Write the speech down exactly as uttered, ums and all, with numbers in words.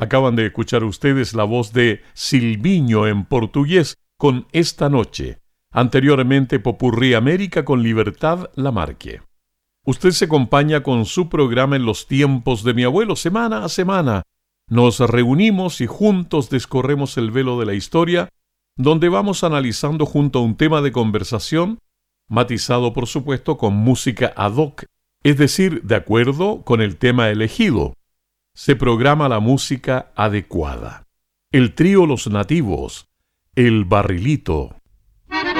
Acaban de escuchar ustedes la voz de Silviño en portugués con Esta Noche. Anteriormente Popurrí América con Libertad Lamarque. Usted se acompaña con su programa En los tiempos de mi abuelo. Semana a semana nos reunimos y juntos descorremos el velo de la historia, donde vamos analizando junto a un tema de conversación, matizado por supuesto con música ad hoc, es decir, de acuerdo con el tema elegido. Se programa la música adecuada. El trío Los Nativos, El Barrilito.